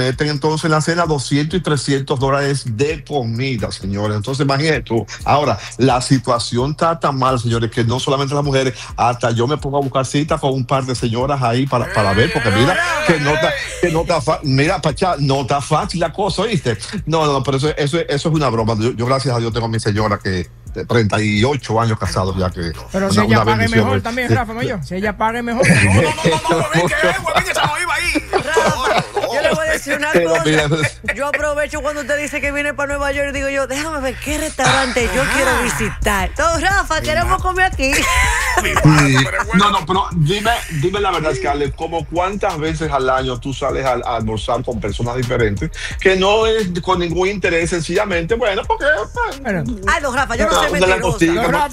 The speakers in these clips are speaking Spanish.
meten entonces en la cena $200 y $300 de comida, señores. Entonces, imagínate tú. Ahora, la situación está tan mal, señores, que no solamente las mujeres, hasta yo me pongo a buscar cita con un par de señoras ahí para ver, porque mira, que no está mira, Pachá, no está fácil la cosa, ¿oíste? No, pero eso es una broma. Yo, gracias a Dios, tengo a mi señora que 38 años casados ya que... Pero si ella pague mejor también, Rafa, ¿no? Si ella pague mejor. Yo le voy a decir una cosa. Yo aprovecho cuando usted dice que viene para Nueva York y digo yo, déjame ver qué restaurante yo quiero visitar. Entonces, Rafa, queremos comer aquí. No, pero dime la verdad, Scarlett, como cuántas veces al año tú sales a almorzar con personas diferentes, que no es con ningún interés, sencillamente, bueno, porque... Ay, don Rafa, yo no sé mentirosa.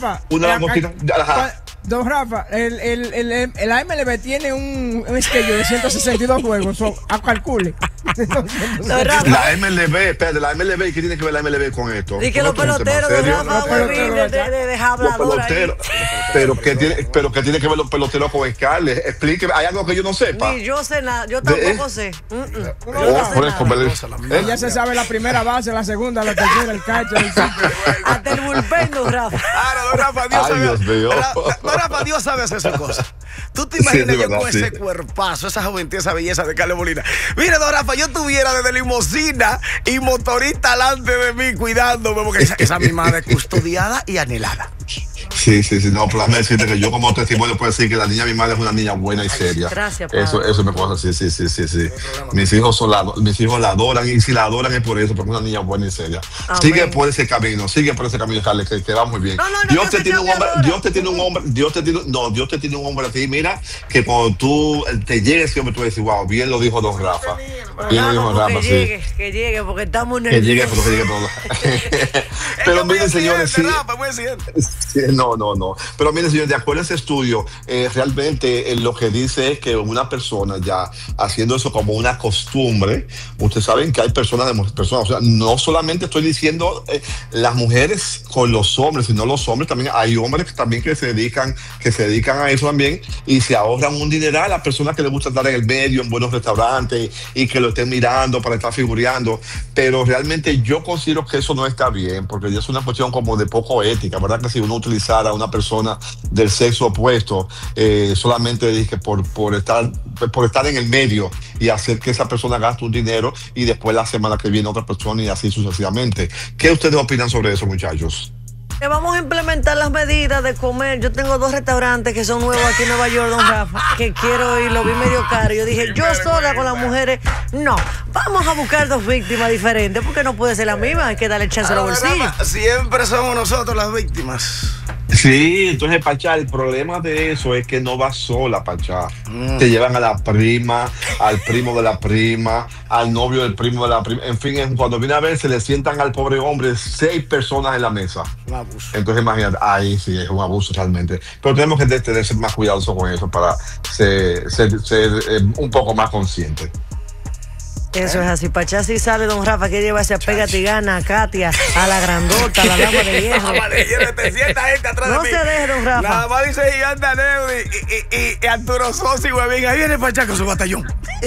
Don Rafa, el AMLB tiene un schedule de 162 juegos, calcule. La MLB, espérate, la MLB, ¿qué tiene que ver la MLB con esto? Y que los peloteros de Rafa de hablador ahí. Pero que tiene que ver los peloteros con Scarlett. Explíqueme, ¿hay algo que yo no sepa? Ni yo sé nada, yo tampoco sé. Ella se sabe la primera base, la segunda, la tercera, el catcher. Hasta el bullpen, don Rafa. Don Rafa, Dios sabe hacer esas cosas. Tú te imaginas yo con ese cuerpazo, esa juventud, esa belleza de Carlos Molina. Mire, don Rafa, yo tuviera desde limosina y motorista delante de mí cuidándome, porque esa mi madre custodiada y anhelada. Sí, no, pero déjame decirte que yo como testimonio puedo decir que la niña de mi madre es una niña buena y seria. Gracias, padre. Eso me pasa, sí. Mis hijos la adoran, y si la adoran es por eso, porque es una niña buena y seria. Amén. Sigue por ese camino, Carles, que va muy bien. Dios te tiene un hombre a ti, mira, que cuando tú te llegues, siempre tú vas a decir, wow, bien lo dijo don Rafa. Bien lo dijo don Rafa, que llegue, porque estamos nerviosos. Que llegue todo. Pero miren, señores, sí. No. Pero miren, señores, de acuerdo a ese estudio, realmente lo que dice es que una persona ya haciendo eso como una costumbre, ustedes saben que hay personas, o sea, no solamente estoy diciendo las mujeres con los hombres, sino los hombres también, hay hombres que se dedican a eso también y se ahorran un dineral a las personas que les gusta estar en el medio, en buenos restaurantes y que lo estén mirando para estar figureando, pero realmente yo considero que eso no está bien, porque es una cuestión como de poco ética, ¿verdad? Que si uno utilizara a una persona del sexo opuesto solamente por estar en el medio y hacer que esa persona gaste un dinero y después la semana que viene otra persona y así sucesivamente. ¿Qué ustedes opinan sobre eso, muchachos? Que vamos a implementar las medidas de comer. Yo tengo 2 restaurantes que son nuevos aquí en Nueva York, don Rafa, que quiero ir, lo vi medio caro. Yo dije, yo sola con las mujeres, no, vamos a buscar 2 víctimas diferentes, porque no puede ser la misma, hay que darle chance a los bolsillos. Siempre somos nosotros las víctimas. Sí, entonces, Pachá, el problema de eso es que no va sola, Pachá. Te llevan a la prima, al primo de la prima, al novio del primo de la prima. En fin, cuando viene a ver, se le sientan al pobre hombre 6 personas en la mesa. Un abuso. Entonces, imagínate, ahí sí es un abuso realmente. Pero tenemos que ser más cuidadosos con eso para ser un poco más conscientes. Eso es así. Pachá sí sabe, don Rafa, que lleva ese apégate y gana a Katia, a la grandota, a la dama de hierro. No se deje, don Rafa. La dama dice Gigante Neudi y Arturo Sosi, huevín. Ahí viene Pachá con su batallón.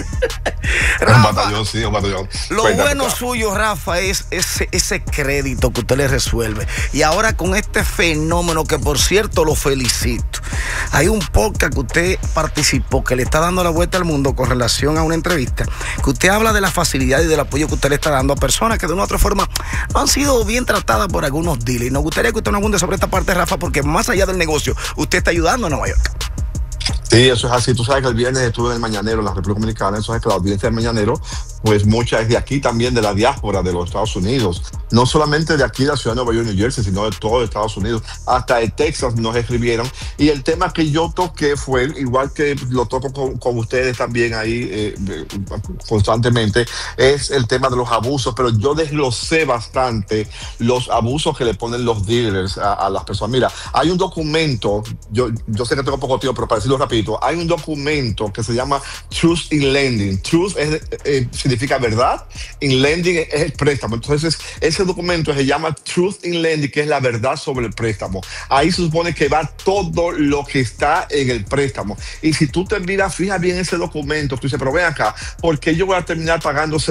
Rafa, un batallón. Lo bueno suyo, Rafa, es ese crédito que usted le resuelve. Y ahora con este fenómeno, que por cierto lo felicito. Hay un podcast que usted participó, que le está dando la vuelta al mundo con relación a una entrevista, que usted habla de la facilidad y del apoyo que usted le está dando a personas que de una u otra forma no han sido bien tratadas por algunos dealers. Nos gustaría que usted nos abunde sobre esta parte, Rafa, porque más allá del negocio, usted está ayudando a Nueva York. Sí, eso es así. Tú sabes que el viernes estuve en el Mañanero, en la República Dominicana. Eso es que la audiencia del Mañanero, pues mucha es de aquí también, de la diáspora de los Estados Unidos. No solamente de aquí de la ciudad de Nueva York, New Jersey, sino de todo Estados Unidos. Hasta de Texas nos escribieron. Y el tema que yo toqué fue, igual que lo toco con ustedes también ahí constantemente, es el tema de los abusos. Pero yo desglosé bastante los abusos que le ponen los dealers a las personas. Mira, hay un documento, yo sé que tengo poco tiempo, pero para decirlo rapidito, hay un documento que se llama Truth in Lending. Truth significa verdad, in lending es el préstamo. Entonces, ese documento se llama Truth in Lending, que es la verdad sobre el préstamo. Ahí se supone que va todo lo que está en el préstamo. Y si tú te miras, fija bien ese documento, tú dices, pero ven acá, ¿por qué yo voy a terminar pagando